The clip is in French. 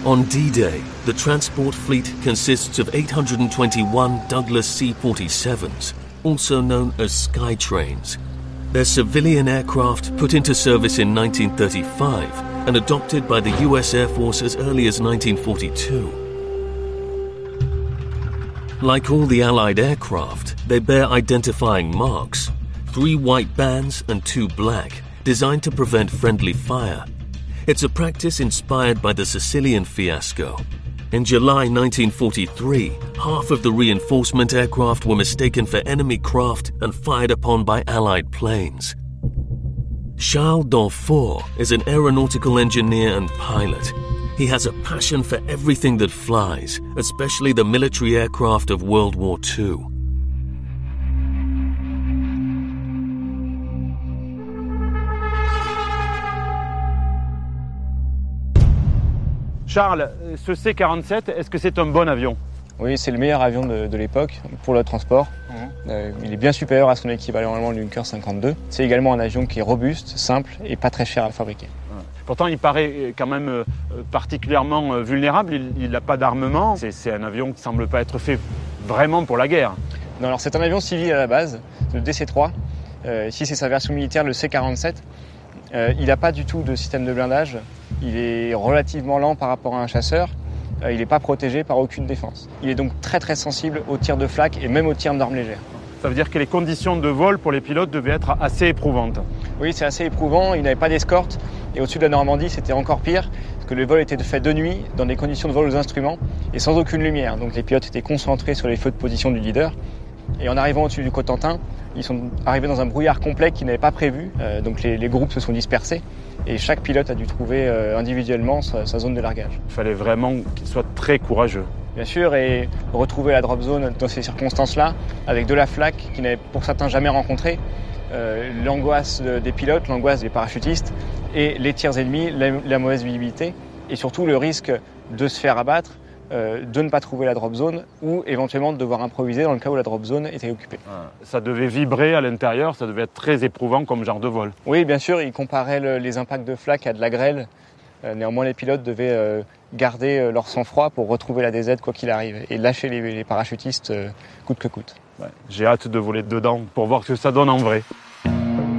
On D-Day, the transport fleet consists of 821 Douglas C-47s, also known as Skytrains. They're civilian aircraft put into service in 1935 and adopted by the US Air Force as early as 1942. Like all the Allied aircraft, they bear identifying marks, 3 white bands and 2 black, designed to prevent friendly fire. It's a practice inspired by the Sicilian fiasco. In July 1943, half of the reinforcement aircraft were mistaken for enemy craft and fired upon by Allied planes. Charles Danfort is an aeronautical engineer and pilot. He has a passion for everything that flies, especially the military aircraft of World War II. Charles, ce C-47, est-ce que c'est un bon avion? Oui, c'est le meilleur avion de l'époque pour le transport. Il est bien supérieur à son équivalent allemand, le Junker 52. C'est également un avion qui est robuste, simple et pas très cher à fabriquer. Pourtant, il paraît quand même particulièrement vulnérable. Il n'a pas d'armement. C'est un avion qui ne semble pas être fait vraiment pour la guerre. Non, alors c'est un avion civil à la base, le DC-3. Ici, c'est sa version militaire, le C-47. Il n'a pas du tout de système de blindage. Il est relativement lent par rapport à un chasseur. Il n'est pas protégé par aucune défense. Il est donc très très sensible aux tirs de flak et même aux tirs d'armes légères. Ça veut dire que les conditions de vol pour les pilotes devaient être assez éprouvantes. Oui, c'est assez éprouvant. Il n'avait pas d'escorte. Et au-dessus de la Normandie, c'était encore pire, parce que le vol était fait de nuit, dans des conditions de vol aux instruments, et sans aucune lumière. Donc les pilotes étaient concentrés sur les feux de position du leader. Et en arrivant au-dessus du Cotentin, ils sont arrivés dans un brouillard complet qu'ils n'avaient pas prévu. Donc les groupes se sont dispersés. Et chaque pilote a dû trouver individuellement sa zone de largage. Il fallait vraiment qu'il soit très courageux. Bien sûr, et retrouver la drop zone dans ces circonstances-là, avec de la flak qu'ils n'avaient pour certains jamais rencontré, l'angoisse des pilotes, l'angoisse des parachutistes, et les tirs ennemis, la mauvaise visibilité, et surtout le risque de se faire abattre, de ne pas trouver la drop zone, ou éventuellement de devoir improviser dans le cas où la drop zone était occupée. Ça devait vibrer à l'intérieur, ça devait être très éprouvant comme genre de vol. Oui, bien sûr, il comparait les impacts de flak à de la grêle. Néanmoins, les pilotes devaient garder leur sang-froid pour retrouver la DZ quoi qu'il arrive, et lâcher les parachutistes coûte que coûte. Ouais, j'ai hâte de voler dedans pour voir ce que ça donne en vrai.